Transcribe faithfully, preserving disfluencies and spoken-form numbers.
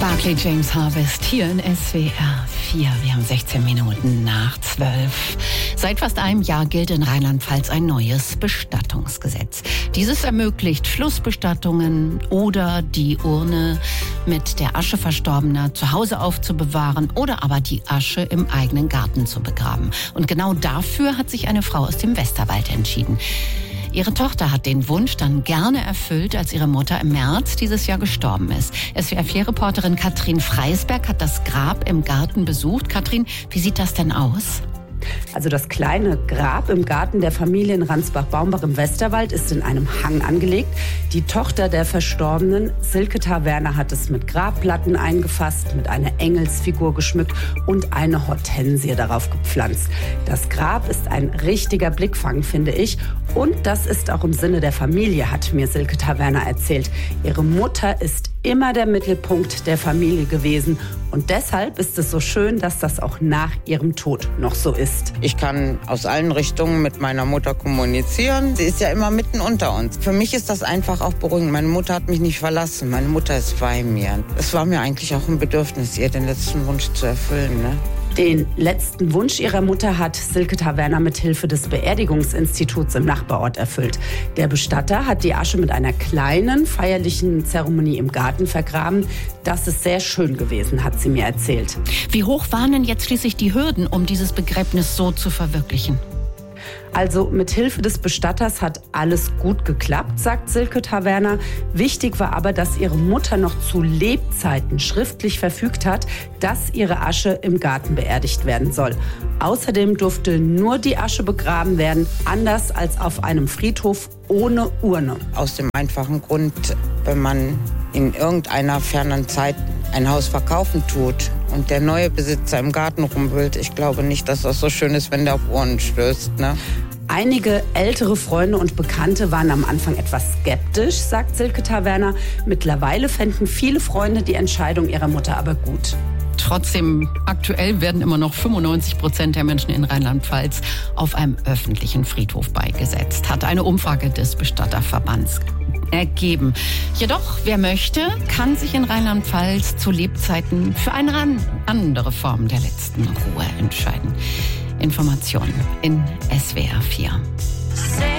Barclay James Harvest hier in S W R vier. Wir haben sechzehn Minuten nach zwölf. Seit fast einem Jahr gilt in Rheinland-Pfalz ein neues Bestattungsgesetz. Dieses ermöglicht Flussbestattungen oder die Urne mit der Asche Verstorbener zu Hause aufzubewahren oder aber die Asche im eigenen Garten zu begraben. Und genau dafür hat sich eine Frau aus dem Westerwald entschieden. Ihre Tochter hat den Wunsch dann gerne erfüllt, als ihre Mutter im März dieses Jahr gestorben ist. S W R vier Reporterin Katrin Freisberg hat das Grab im Garten besucht. Katrin, wie sieht das denn aus? Also das kleine Grab im Garten der Familie in Ransbach-Baumbach im Westerwald ist in einem Hang angelegt. Die Tochter der Verstorbenen, Silke Taverner, hat es mit Grabplatten eingefasst, mit einer Engelsfigur geschmückt und eine Hortensie darauf gepflanzt. Das Grab ist ein richtiger Blickfang, finde ich. Und das ist auch im Sinne der Familie, hat mir Silke Taverner erzählt. Ihre Mutter ist immer der Mittelpunkt der Familie gewesen. Und deshalb ist es so schön, dass das auch nach ihrem Tod noch so ist. Ich kann aus allen Richtungen mit meiner Mutter kommunizieren. Sie ist ja immer mitten unter uns. Für mich ist das einfach auch beruhigend. Meine Mutter hat mich nicht verlassen. Meine Mutter ist bei mir. Es war mir eigentlich auch ein Bedürfnis, ihr den letzten Wunsch zu erfüllen, ne? Den letzten Wunsch ihrer Mutter hat Silke Taverner mit Hilfe des Beerdigungsinstituts im Nachbarort erfüllt. Der Bestatter hat die Asche mit einer kleinen feierlichen Zeremonie im Garten vergraben. Das ist sehr schön gewesen, hat sie mir erzählt. Wie hoch waren denn jetzt schließlich die Hürden, um dieses Begräbnis so zu verwirklichen? Also mit Hilfe des Bestatters hat alles gut geklappt, sagt Silke Taverner. Wichtig war aber, dass ihre Mutter noch zu Lebzeiten schriftlich verfügt hat, dass ihre Asche im Garten beerdigt werden soll. Außerdem durfte nur die Asche begraben werden, anders als auf einem Friedhof ohne Urne. Aus dem einfachen Grund, wenn man in irgendeiner fernen Zeit ein Haus verkaufen tut und der neue Besitzer im Garten rumwühlt, ich glaube nicht, dass das so schön ist, wenn der auf Ohren stößt, ne? Einige ältere Freunde und Bekannte waren am Anfang etwas skeptisch, sagt Silke Taverner. Mittlerweile fänden viele Freunde die Entscheidung ihrer Mutter aber gut. Trotzdem, aktuell werden immer noch fünfundneunzig Prozent der Menschen in Rheinland-Pfalz auf einem öffentlichen Friedhof beigesetzt, hat eine Umfrage des Bestatterverbands ergeben. Jedoch, wer möchte, kann sich in Rheinland-Pfalz zu Lebzeiten für eine andere Form der letzten Ruhe entscheiden. Informationen in S W R vier.